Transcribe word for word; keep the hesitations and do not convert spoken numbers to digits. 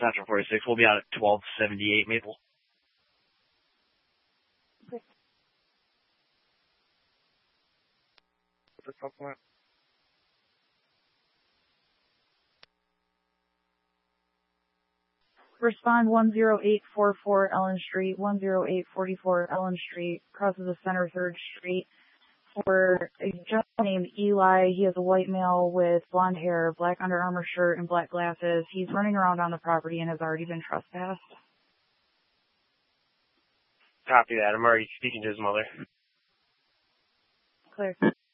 Central forty-six. We'll be out at twelve seventy-eight Maple. Okay. Respond one zero eight four four Ellen Street, one zero eight four four Ellen Street, crosses the center third Street. For a gentleman named Eli, he has a white male with blonde hair, black Under Armour shirt, and black glasses. He's running around on the property and has already been trespassed. Copy that. I'm already speaking to his mother. Clear.